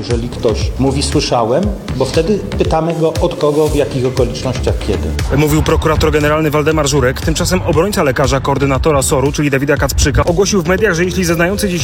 Jeżeli ktoś mówi słyszałem, bo wtedy pytamy go od kogo, w jakich okolicznościach, kiedy. Mówił prokurator generalny Waldemar Żurek. Tymczasem obrońca lekarza koordynatora SOR-u, czyli Dawida Kacprzyka, ogłosił w mediach, że jeśli zeznający dziś